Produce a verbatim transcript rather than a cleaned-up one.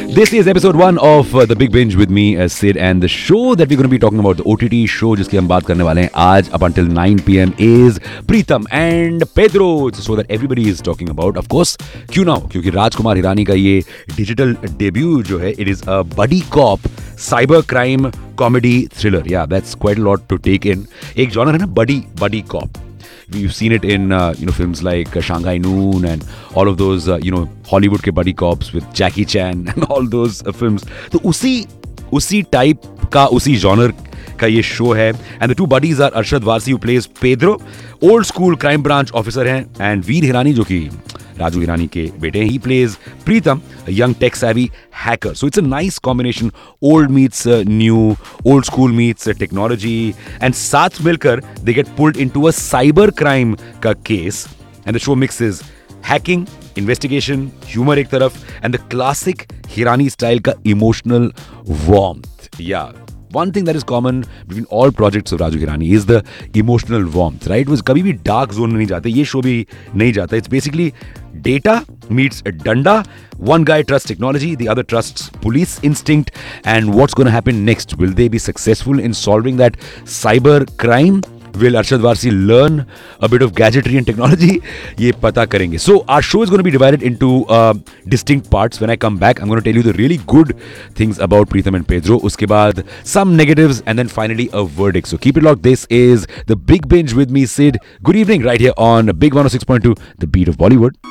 This is episode one of uh, The Big Binge with me, uh, Sid, and the show that we're going to be talking about, the O T T show जिसकी हम बात करने वाले हैं आज up until nine p m is Pritam and Pedro. It's a show that everybody is talking about. Of course, क्यों ना हो, क्योंकि राजकुमार हिरानी का ये digital debut जो है, it is a buddy cop cyber crime comedy thriller. Yeah, that's quite a lot to take in. एक genre है ना buddy buddy cop. We've seen it in uh, you know films like uh, Shanghai Noon and all of those uh, you know Hollywood के buddy cops with Jackie Chan and all those uh, films. तो उसी उसी type का उसी genre का ये show है. And the two buddies are Arshad Varsi, who plays Pedro, old school crime branch officer हैं, and Veer Hirani जो कि राजू हिरानी के बेटे हैं. He plays Pritam, a young tech savvy hacker. So it's a nice combination. Old meets uh, new, old school meets uh, technology, and साथ मिलकर they get pulled into a cyber crime का case. And the show mixes hacking, investigation, humor एक तरफ, and the classic Hirani style का emotional warmth. Yeah. One thing that is common between all projects of Raju Hirani is the emotional warmth, right? वो कभी भी dark zone में नहीं जाते, ये show भी नहीं जाता. It's basically data meets danda. One guy trusts technology, the other trusts police instinct. And what's going to happen next? Will they be successful in solving that cyber crime? Will Arshad Varsi learn a bit of gadgetry and technology? ये पता करेंगे. So our show is going to be divided into uh, distinct parts. When I come back, I'm going to tell you the really good things about Pritam and Pedro. उसके बाद some negatives, and then finally a verdict. So keep it locked. This is The Big Binge with me, Sid. Good evening, right here on Big one oh six point two, The Beat of Bollywood.